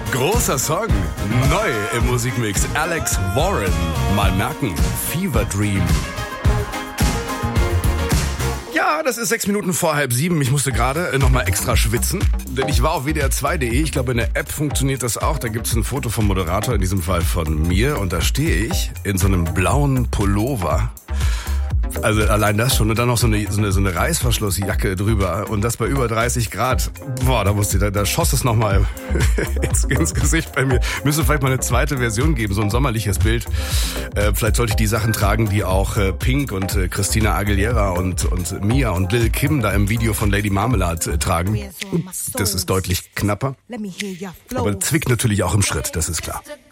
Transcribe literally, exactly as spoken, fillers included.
Großer Song, neu im Musikmix. Alex Warren, mal merken, Fever Dream. Ja, das ist sechs Minuten vor halb sieben. Ich musste gerade nochmal extra schwitzen, denn ich war auf W D R zwei Punkt de. Ich glaube, in der App funktioniert das auch. Da gibt es ein Foto vom Moderator, in diesem Fall von mir. Und da stehe ich in so einem blauen Pullover. Also allein das schon. Und dann noch so eine, so eine, so eine Reißverschlussjacke drüber. Und das bei über dreißig Grad. Boah, da wusste ich, da, da schoss es nochmal ins, ins Gesicht bei mir. Müsste vielleicht mal eine zweite Version geben, so ein sommerliches Bild. Äh, vielleicht sollte ich die Sachen tragen, die auch äh, Pink und äh, Christina Aguilera und, und Mia und Lil Kim da im Video von Lady Marmalade äh, tragen. Das ist deutlich knapper. Aber zwickt natürlich auch im Schritt, das ist klar.